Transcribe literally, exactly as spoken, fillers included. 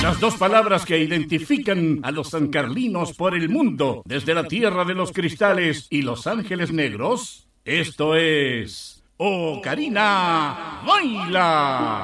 Las dos palabras que identifican a los sancarlinos por el mundo, desde la tierra de los cristales y los ángeles negros. Esto es... ¡Ocarina Baila!